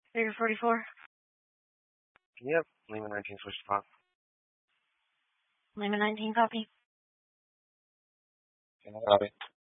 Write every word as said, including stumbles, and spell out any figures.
Figure forty-four. Yep. Lima nineteen switch to pop. Lima nineteen copy. Copy.